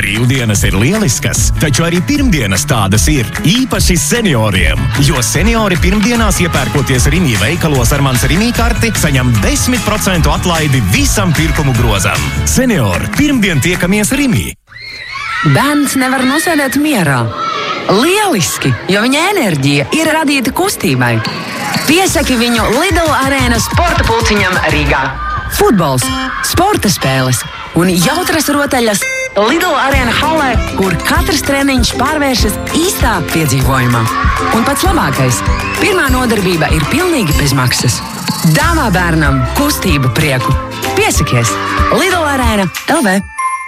Brīvdienas ir lieliskas, taču arī pirmdienas tādas ir, īpaši senioriem. Jo seniori pirmdienās iepērkoties Rimi veikalos ar mans Rimi karti, saņem 10% atlaidi visam pirkumu grozam. Seniori, pirmdien tiekamies Rimi. Bērns nevar nosēdēt mierā. Lieliski, jo viņa enerģija ir radīta kustībai. Piesaki viņu Lidl arēnas sporta pulciņam Rīgā. Futbols, sporta spēles un jautras rotaļas Lidl arēna halē, kur katrs treniņš pārvēršas īstā piedzīvojumā. Un pats labākais – pirmā nodarbība ir pilnīgi bez maksas. Dāvā bērnam kustību prieku. Piesakies Lidl arēna LV.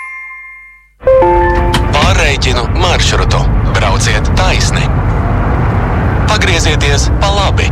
Pārreikinu maršrutu. Brauciet taisni. Pagriezieties pa labi.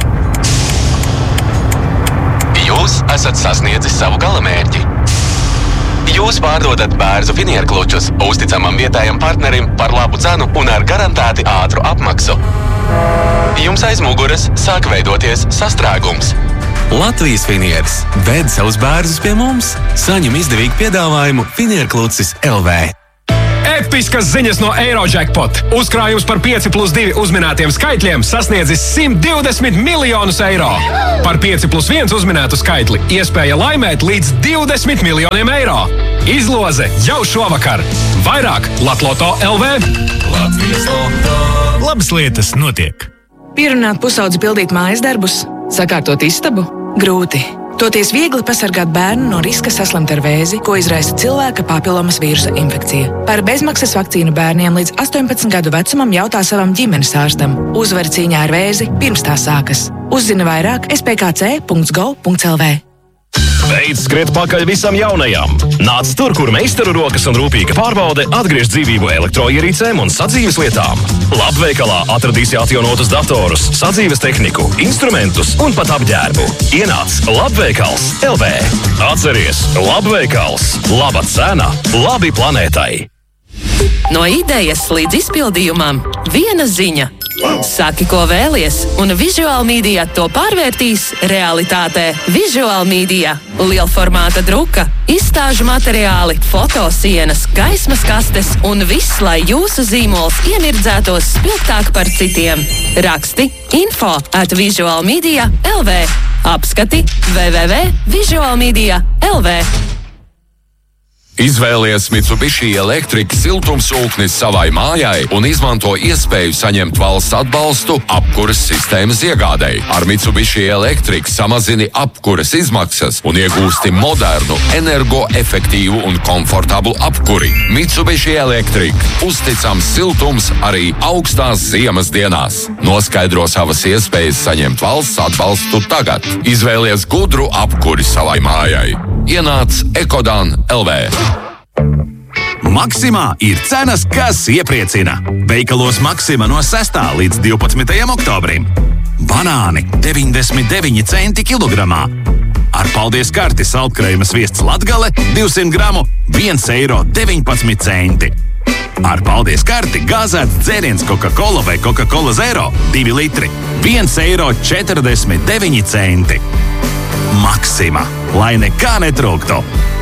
Jūs esat sasniedzis savu galamērķi. Jūs pārdodat Bērzu finierklučus uzticamam vietējam partnerim par labu cenu un ar garantēti ātru apmaksu. Jums aiz muguras sāk veidoties sastrēgums. Latvijas finieris ved savus bērzus pie mums. Saņem izdevīgu piedāvājumu Finierklucis LV. Episkas ziņas no Eurojackpot. Uzkrājums par 5+2 uzminētiem skaitļiem sasniedzis 120 miljonus eiro. Par 5+1 uzminētu skaitli iespēja laimēt līdz 20 miljoniem eiro. Izloze jau šovakar. Vairāk Latloto LV. Latvijas Loto. Labas lietas notiek. Pierunāt pusaudzi pildīt mājas darbus, sakārtot istabu – grūti. Toties viegli pasargāt bērnu no riska saslimt ar vēzi, ko izraisa cilvēka papilomas vīrusa infekcija. Par bezmaksas vakcīnu bērniem līdz 18 gadu vecumam jautā savam ģimenes ārstam. Uzvar cīņā ar vēzi pirms tā sākas. Uzzina vairāk spkc.gov.lv. Beidz skriet pakaļ visam jaunajam. Nāc tur, kur meistaru rokas un rūpīga pārbaude atgriež dzīvību elektroierīcēm un sadzīves lietām. Labveikalā atradīsi atjaunotus datorus, sadzīves tehniku, instrumentus un pat apģērbu. Ienāc Labveikals LV. Atceries, Labveikals. Laba cena, labi planētai. No idejas līdz izpildījumam viena ziņa. Saki, ko vēlies, un Visual Media to pārvērtīs realitātē. Visual Media – lielformāta druka, izstāžu materiāli, fotosienas, gaismas kastes un viss, lai jūsu zīmols iemirdzētos spilgtāk par citiem. Raksti info@visualmedia.lv. Apskati www.visualmedia.lv. Izvēlies Mitsubishi Electric siltumsūknis savai mājai un izmanto iespēju saņemt valsts atbalstu apkuras sistēmas iegādei. Ar Mitsubishi Electric samazini apkuras izmaksas un iegūsti modernu, energoefektīvu un komfortablu apkuri. Mitsubishi Electric – uzticams siltums arī augstās ziemas dienās. Noskaidro savas iespējas saņemt valsts atbalstu tagad. Izvēlies gudru apkuri savai mājai. Ienāc Ekodan LV. Maksimā ir cenas, kas iepriecina. Veikalos Maksima no 6. līdz 12. oktobrim. Banāni 99 centi kilogramā. Ar paldies karti saltkreimas viests Latgale 200 gramu 1,19 eiro. Ar paldies karti gāzēts dzēriens Coca-Cola vai Coca-Cola Zero 2 litri 1,49 eiro. Maksima, lai nekā netrūktu.